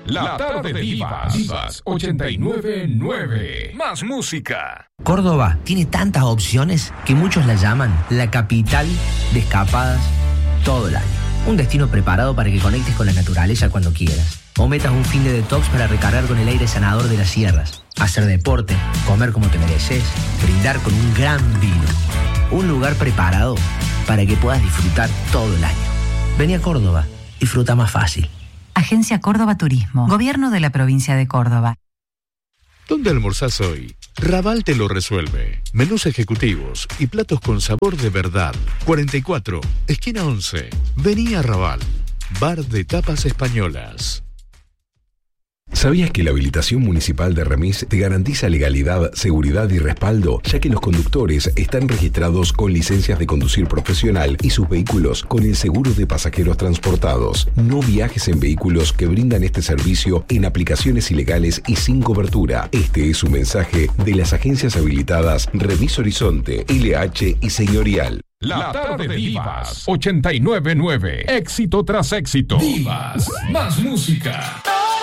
La tarde de Divas. Divas 89.9. Más música. Córdoba tiene tantas opciones que muchos la llaman la capital de escapadas todo el año. Un destino preparado para que conectes con la naturaleza cuando quieras. O metas un fin de detox para recargar con el aire sanador de las sierras. Hacer deporte, comer como te mereces, brindar con un gran vino. Un lugar preparado para que puedas disfrutar todo el año. Vení a Córdoba, disfruta más fácil. Agencia Córdoba Turismo, Gobierno de la Provincia de Córdoba. ¿Dónde almorzás hoy? Raval te lo resuelve. Menús ejecutivos y platos con sabor de verdad. 44, esquina 11. Vení a Raval. Bar de tapas españolas. ¿Sabías que la habilitación municipal de Remis te garantiza legalidad, seguridad y respaldo, ya que los conductores están registrados con licencias de conducir profesional y sus vehículos con el seguro de pasajeros transportados? No viajes en vehículos que brindan este servicio en aplicaciones ilegales y sin cobertura. Este es un mensaje de las agencias habilitadas Remis Horizonte, LH y Señorial. La tarde de Divas 89.9. Éxito tras éxito. Divas, más música.